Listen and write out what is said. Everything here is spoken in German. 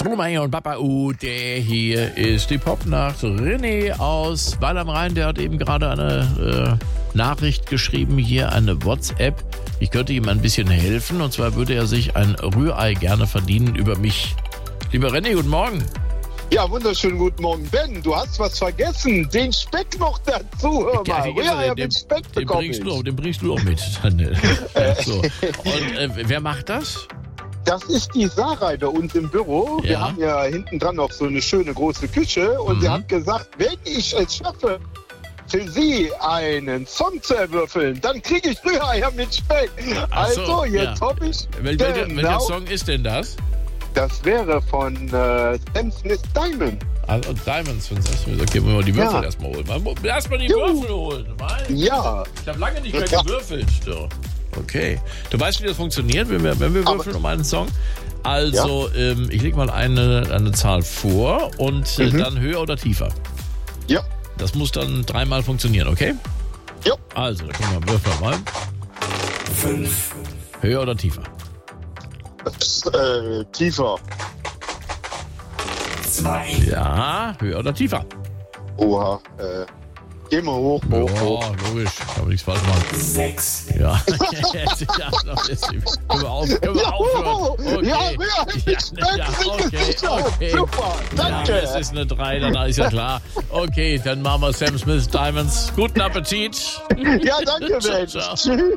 Stromae und Papa U, der hier ist die Popnacht. René aus Weil am Rhein, der hat eben gerade eine Nachricht geschrieben, hier eine WhatsApp. Ich könnte ihm ein bisschen helfen und zwar würde er sich ein Rührei gerne verdienen über mich. Lieber René, guten Morgen. Ja, wunderschönen guten Morgen. Ben, du hast was vergessen. Den Speck noch dazu, hör mal. Ja, den Speck bekomme ich. Den bringst du auch mit. So. Und wer macht das? Das ist die Sarah bei uns im Büro. Ja. Wir haben ja hinten dran noch so eine schöne große Küche. Und sie hat gesagt, wenn ich es schaffe, für sie einen Song zu erwürfeln, dann kriege ich Rühreier mit Speck. Ach so, Also, jetzt ja. hoffe ich. Welcher Song ist denn das? Das wäre von Sam Smith Diamond. Also Diamonds von Sam Smith. Okay, wollen wir mal die Würfel erstmal holen. Erstmal die Würfel holen. Ja. Ich habe lange nicht mehr gewürfelt. So. Okay. Du weißt, wie das funktioniert, wenn wir würfeln um einen Song? Also, ich lege mal eine Zahl vor und dann höher oder tiefer. Ja. Das muss dann 3-mal funktionieren, okay? Ja. Also, da können wir würfeln mal. 5. Höher oder tiefer? Tiefer. 2. Ja, höher oder tiefer? Oha. Gehen wir hoch. Logisch. Kann man nichts falsch machen. 6. Ja. Können wir aufhören? Okay. Okay. Super, danke. Ja, es ist eine 3, dann ist ja klar. Okay, dann machen wir Sam Smith Diamonds. Guten Appetit. Ja, danke, Mensch. Ciao. Tschüss.